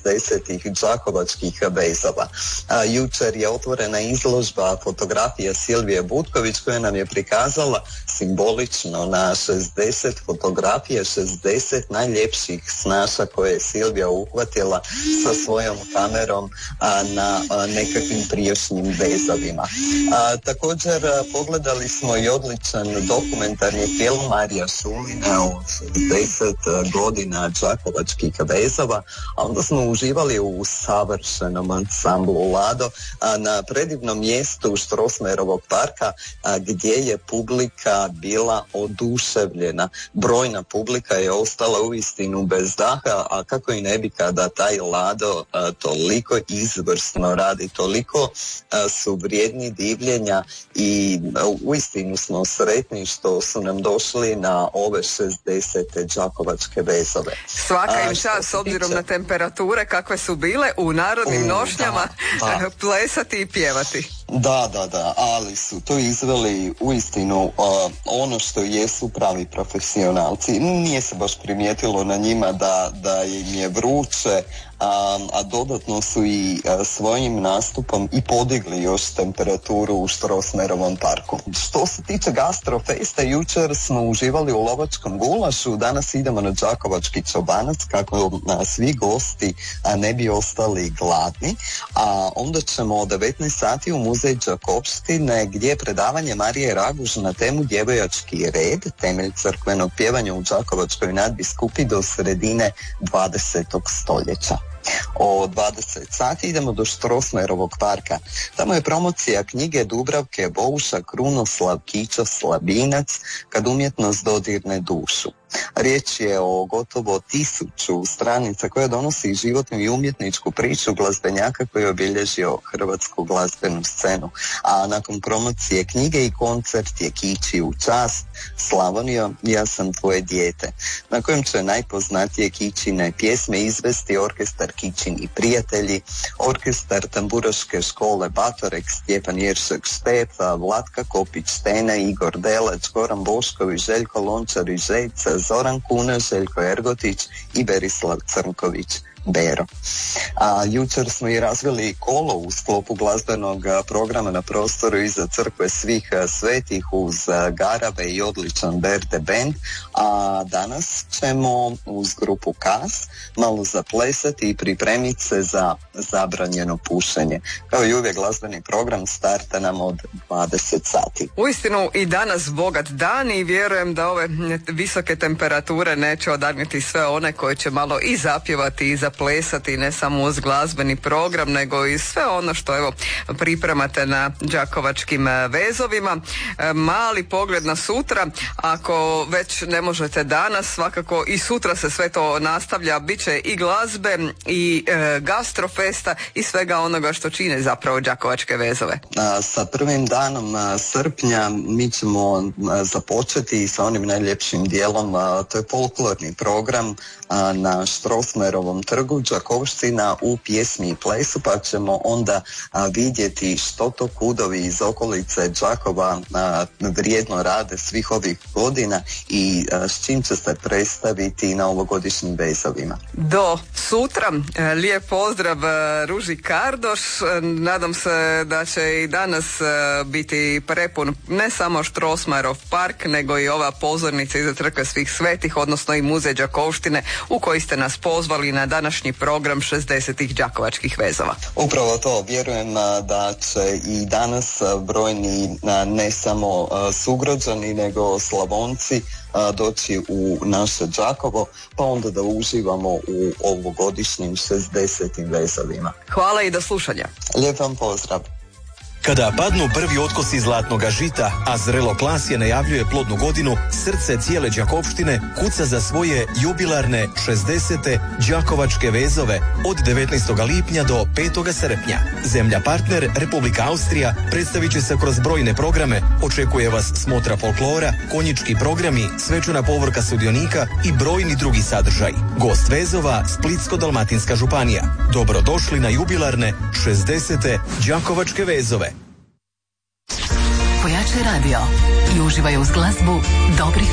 60-ih đakovačkih vezova. Jučer je otvorena izložba fotografija Silvije Butković koja nam je prikazala simbolično na 60 fotografija, 60 najljepših snaša koje je Silvija uhvatila sa svojom kamerom na nekakvim prijašnjim vezovima. Također pogledali smo i odličan dokumentarni film Marija Šulina o 60 godina đakovačkih vezova, a onda smo uživali u savršenom ansamblu Lado na predivnom mjestu Strossmayerovog parka gdje je publika bila oduševljena. Brojna publika je ostala uistinu bez daha, a kako i ne bi kada taj Lado toliko izvrsno radi, toliko su vrijedni divljenja i uistinu smo sretni što su nam došli na ove 60. đakovačke vezove. Svaka im čast s obzirom na temperature kakve su bile u narodnim nošnjama plesati i pjevati. Da, ali su to izveli uistinu ono što jesu pravi profesionalci. Nije se baš primijetilo na njima da im je vruće, a dodatno su i svojim nastupom i podigli još temperaturu u Strossmayerovom parku. Što se tiče gastrofesta, jučer smo uživali u lovačkom gulašu, danas idemo na đakovački čobanac kako svi gosti ne bi ostali gladni, a onda ćemo od 19 sati u muzej Đakovštine gdje je predavanje Marije Raguž na temu Djevojački red, temelj crkvenog pjevanja u đakovačkoj nadbiskupi do sredine 20. stoljeća. O 20 sati idemo do Strossmayerovog parka. Tamo je promocija knjige Dubravke Bouša Krunoslav Kičo Slabinac Kad umjetnost dodirne dušu. Riječ je o gotovo 1000 stranica koja donosi životnu i umjetničku priču glazbenjaka koji je obilježio hrvatsku glazbenu scenu. A nakon promocije knjige i koncert je Kiči u čast Slavonijo, ja sam tvoje dijete, na kojem će najpoznatije Kičine pjesme izvesti orkestar Kičini prijatelji, orkestar tamburaške škole Batorek, Stjepan Jeršek Štefa, Vlatka Kopić Stena, Igor Delač, Goran Bošković, Željko Lončar i Žejca, Zoran Kuna, Željko Ergotić i Berislav Crnković Bero. Jučer smo i razvili kolo u sklopu glazbenog programa na prostoru iza crkve Svih svetih uz Garave i odličan Berde band, a danas ćemo uz grupu Kas malo zaplesati i pripremiti se za zabranjeno pušenje. Kao i uvijek glazbeni program starta nam od 20 sati. Uistinu i danas bogat dan i vjerujem da ove visoke temperature neće odagniti sve one koji će malo i zapjevati i zaplesati, ne samo uz glazbeni program, nego i sve ono što evo pripremate na đakovačkim vezovima. Mali pogled na sutra, ako već ne možete danas, svakako i sutra se sve to nastavlja, bit će i glazbe i gastrofesta i svega onoga što čine zapravo đakovačke vezove. Sa prvim danom srpnja mi ćemo započeti sa onim najljepšim dijelom, to je folklorni program na Strossmayerovom trgu Đakovština u pjesmi i plesu, pa ćemo onda vidjeti što to kudovi iz okolice Đakova vrijedno rade svih ovih godina i s čim će se predstaviti na ovogodišnjim vezovima. Do sutra, lijep pozdrav Ruži Kardoš, nadam se da će i danas biti prepun ne samo Strossmayerov park, nego i ova pozornica iza crkve Svih svetih, odnosno i muzej Đakovštine u koji ste nas pozvali na današnji program 60. đakovačkih vezova. Upravo to, vjerujem da će i danas brojni ne samo sugrađani nego Slavonci doći u naše Đakovo, pa onda da uživamo u ovogodišnjim 60. vezovima. Hvala i do slušanja. Lijep vam pozdrav. Kada padnu prvi otkosi zlatnoga žita, a zrelo klasje najavljuje plodnu godinu, srce cijele Đakovštine kuca za svoje jubilarne 60. đakovačke vezove od 19. lipnja do 5. srpnja. Zemlja partner Republika Austrija predstavit će se kroz brojne programe, očekuje vas smotra folklora, konjički programi, svečana povorka sudionika i brojni drugi sadržaj. Gost vezova Splitsko-dalmatinska županija. Dobrodošli na jubilarne 60. đakovačke vezove. Pojačaj radio i uživaj uz glazbu dobrih